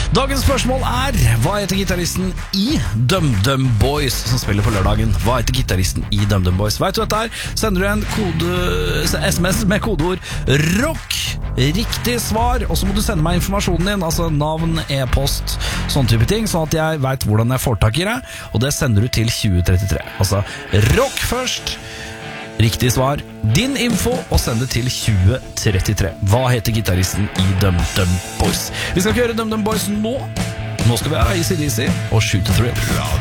Dagens spørsmål hva heter gitaristen i DumDum Boys som spiller på lørdagen? Hva heter gitaristen i DumDum Boys? Vet du dette sender du en SMS med kodeord ROCK, riktig svar, og så må du sende meg informasjonen din, altså navn, e-post, sånn type ting, sånn at jeg vet hvordan jeg får tak i det, og det sender du til 2033. Altså ROCK først, riktig svar, din info, og send det til 2033. Hva heter gitaristen i DumDum Boys? Vi skal ikke høre DumDum Boys nå. Nå skal vi ha AC/DC og Shoot the Thrill.